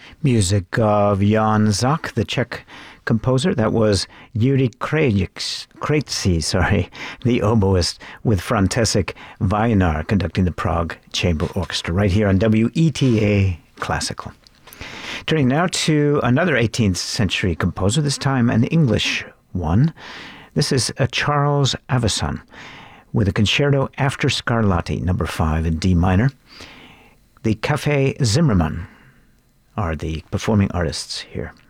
Music of Jan Zach, the Czech composer. That was Yuri Kretzi, the oboist, with František Vajinar conducting the Prague Chamber Orchestra right here on WETA Classical. Turning now to another 18th century composer, this time an English one. This is Charles Avison with a concerto after Scarlatti, number 5 in D minor. The Café Zimmermann are the performing artists here.